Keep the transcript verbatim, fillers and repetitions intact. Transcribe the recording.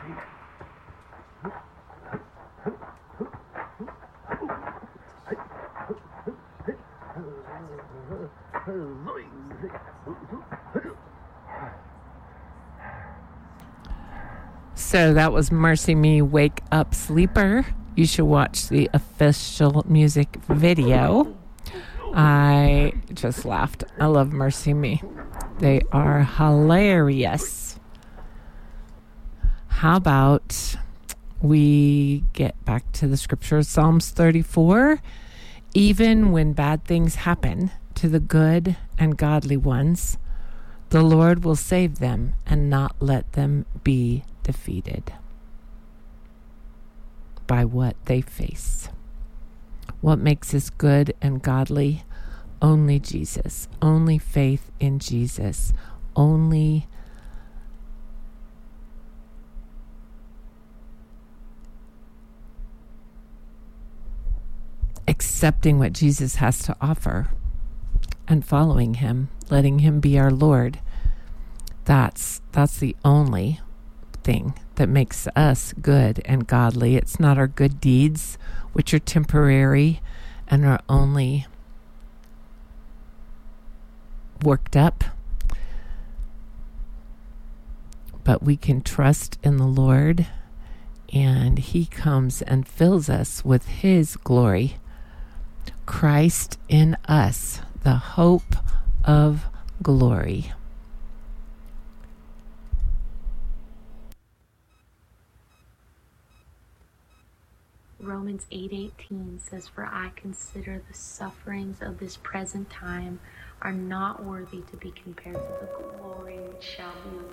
So that was Mercy Me, Wake Up Sleeper. You should watch the official music video. I just laughed. I love Mercy Me. They are hilarious. How about we get back to the scripture, Psalms thirty-four. Even when bad things happen to the good and godly ones, the Lord will save them and not let them be defeated by what they face. What makes us good and godly? Only Jesus. Only faith in Jesus. Only accepting what Jesus has to offer and following him, letting him be our Lord. That's that's the only thing that makes us good and godly. It's not our good deeds, which are temporary and are only worked up. But we can trust in the Lord, and he comes and fills us with his glory. Christ in us, the hope of glory. Romans eight eighteen says, "For I consider the sufferings of this present time are not worthy to be compared to the glory which shall be